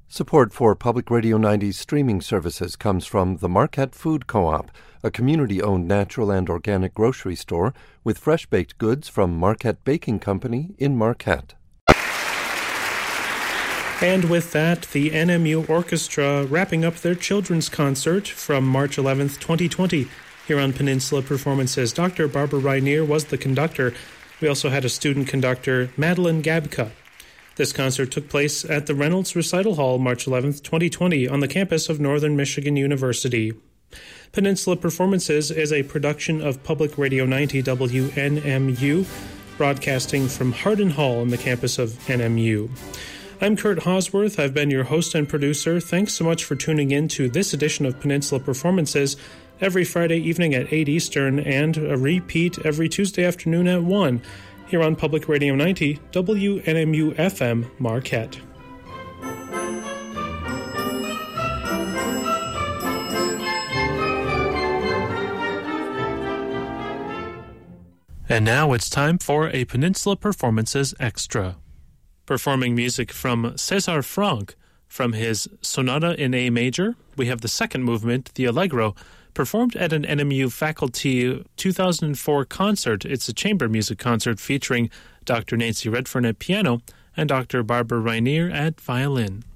Support for Public Radio 90's streaming services comes from the Marquette Food Co-op, a community-owned natural and organic grocery store with fresh-baked goods from Marquette Baking Company in Marquette. And with that, the NMU Orchestra wrapping up their children's concert from March 11th, 2020. Here on Peninsula Performances, Dr. Barbara Rainier was the conductor. We also had a student conductor, Madeline Gabka. This concert took place at the Reynolds Recital Hall, March 11th, 2020, on the campus of Northern Michigan University. Peninsula Performances is a production of Public Radio 90 WNMU, broadcasting from Hardin Hall on the campus of NMU. I'm Kurt Hosworth. I've been your host and producer. Thanks so much for tuning in to this edition of Peninsula Performances every Friday evening at 8 Eastern and a repeat every Tuesday afternoon at 1 here on Public Radio 90 WNMU FM Marquette. And now it's time for a Peninsula Performances Extra. Performing music from César Franck from his Sonata in A Major, we have the second movement, the Allegro, performed at an NMU faculty 2004 concert. It's a chamber music concert featuring Dr. Nancy Redfern at piano and Dr. Barbara Rainier at violin.